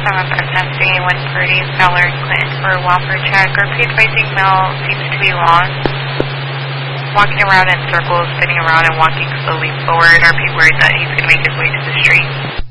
testing when Purdy, Fowler, and Clinton for a Whopper check. Repeat facing Mel seems to be lost. Walking around in circles, spinning around and walking slowly forward. Are people worried that he's going to make his way to the street?